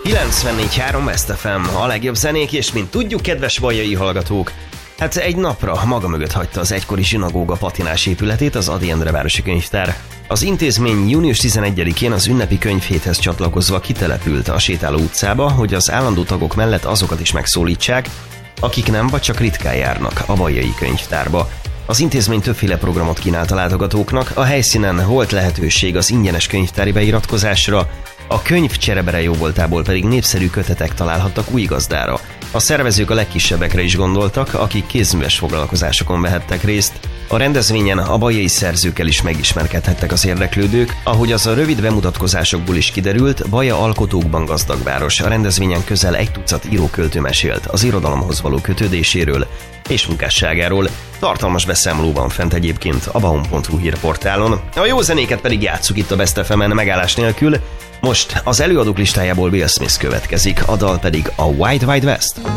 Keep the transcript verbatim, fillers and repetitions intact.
kilencvennégy három West ef em, a legjobb zenék, és mint tudjuk, kedves vajai hallgatók, hát egy napra maga mögött hagyta az egykori zsinagóga patinás épületét az Ady Endre városi könyvtár. Az intézmény június tizenegyedikén az ünnepi könyvhéthez csatlakozva kitelepült a Sétáló utcába, hogy az állandó tagok mellett azokat is megszólítsák, akik nem vagy csak ritkán járnak a vajai könyvtárba. Az intézmény többféle programot kínált a látogatóknak, a helyszínen volt lehetőség az ingyenes könyvtári beiratkozásra, a könyv cserebere jóvoltából pedig népszerű kötetek találhattak új gazdára. A szervezők a legkisebbekre is gondoltak, akik kézműves foglalkozásokon vehettek részt. A rendezvényen a vajai szerzőkkel is megismerkedhettek az érdeklődők, ahogy az a rövid bemutatkozásokból is kiderült, Vaja alkotókban gazdag város. A rendezvényen közel egy tucat íróköltő mesélt az irodalomhoz való kötődéséről és munkásságáról. Tartalmas beszámoló van fent egyébként a baum pont hu hírportálon. A jó zenéket pedig játsszuk itt a West ef emen megállás nélkül. Most az előadók listájából Will Smith következik, a dal pedig a Wide Wide West.